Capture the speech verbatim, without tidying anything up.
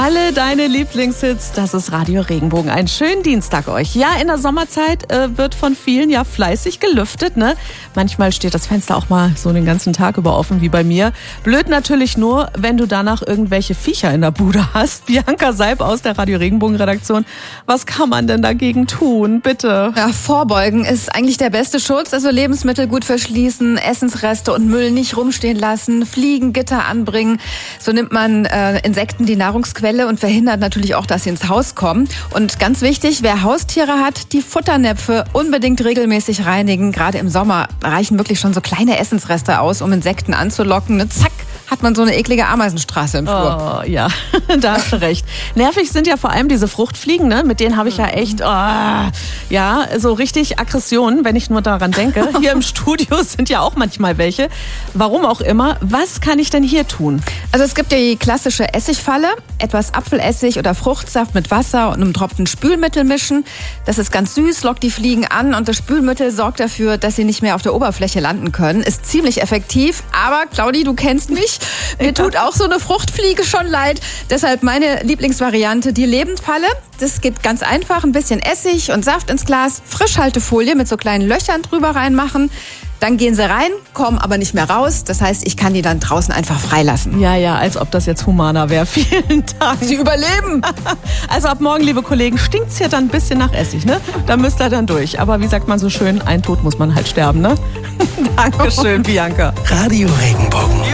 Alle deine Lieblingshits, das ist Radio Regenbogen. Einen schönen Dienstag euch. Ja, in der Sommerzeit äh, wird von vielen ja fleißig gelüftet, ne? Manchmal steht das Fenster auch mal so den ganzen Tag über offen wie bei mir. Blöd natürlich nur, wenn du danach irgendwelche Viecher in der Bude hast. Bianca Seib aus der Radio Regenbogen Redaktion. Was kann man denn dagegen tun? Bitte. Ja, vorbeugen ist eigentlich der beste Schutz. Also Lebensmittel gut verschließen, Essensreste und Müll nicht rumstehen lassen, Fliegengitter anbringen. So nimmt man äh, Insekten die Nahrungsquelle und verhindert natürlich auch, dass sie ins Haus kommen. Und ganz wichtig, wer Haustiere hat, die Futternäpfe unbedingt regelmäßig reinigen. Gerade im Sommer reichen wirklich schon so kleine Essensreste aus, um Insekten anzulocken. Und zack, hat man so eine eklige Ameisenstraße im Flur. Oh, ja, da hast du recht. Nervig sind ja vor allem diese Fruchtfliegen, ne? Mit denen habe ich ja echt, oh, ja, so richtig Aggressionen, wenn ich nur daran denke. Hier im Studio sind ja auch manchmal welche. Warum auch immer. Was kann ich denn hier tun? Also es gibt ja die klassische Essigfalle. Etwas Apfelessig oder Fruchtsaft mit Wasser und einem Tropfen Spülmittel mischen. Das ist ganz süß, lockt die Fliegen an und das Spülmittel sorgt dafür, dass sie nicht mehr auf der Oberfläche landen können. Ist ziemlich effektiv, aber Claudi, du kennst mich. Mir tut auch so eine Fruchtfliege schon leid. Deshalb meine Lieblingsvariante, die Lebendfalle. Das geht ganz einfach, ein bisschen Essig und Saft ins Glas, Frischhaltefolie mit so kleinen Löchern drüber reinmachen. Dann gehen sie rein, kommen aber nicht mehr raus. Das heißt, ich kann die dann draußen einfach freilassen. Ja, ja, als ob das jetzt humaner wäre. Vielen Dank. Sie überleben. Also ab morgen, liebe Kollegen, stinkt's hier dann ein bisschen nach Essig, ne? Da müsst ihr dann durch. Aber wie sagt man so schön, ein Tod muss man halt sterben, ne? Dankeschön, Bianca. Radio Regenbogen.